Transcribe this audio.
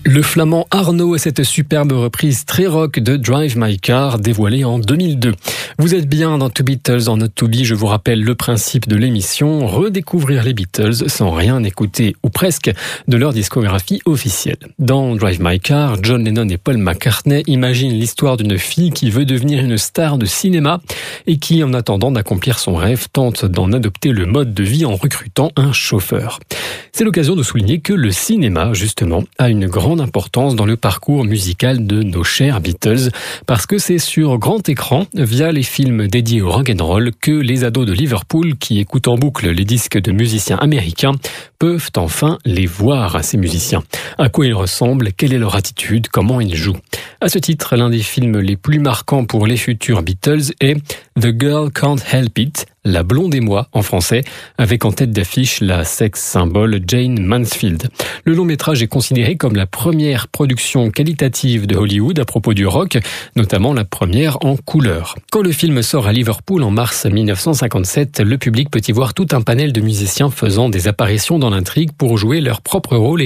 Le flamand Arnaud et cette superbe reprise très rock de Drive My Car dévoilée en 2002. Vous êtes bien dans Two Beatles en Not To Be, je vous rappelle le principe de l'émission, redécouvrir les Beatles sans rien écouter ou presque de leur discographie officielle. Dans Drive My Car, John Lennon et Paul McCartney imaginent l'histoire d'une fille qui veut devenir une star de cinéma et qui, en attendant d'accomplir son rêve, tente d'en adopter le mode de vie en recrutant un chauffeur. C'est l'occasion de souligner que le cinéma, justement, a une grande importance dans le parcours musical de nos chers Beatles, parce que c'est sur grand écran, via les films dédiés au rock'n'roll, que les ados de Liverpool, qui écoutent en boucle les disques de musiciens américains, peuvent enfin les voir, ces musiciens. À quoi ils ressemblent, quelle est leur attitude, comment ils jouent. À ce titre, l'un des films les plus marquants pour les futurs Beatles est The Girl Can't Help It, La blonde et moi en français, avec en tête d'affiche la sex symbole Jane Mansfield. Le long métrage est considéré comme la première production qualitative de Hollywood à propos du rock, notamment la première en couleur. Quand le film sort à Liverpool en mars 1957, le public peut y voir tout un panel de musiciens faisant des apparitions dans l'intrigue pour jouer leur propre rôle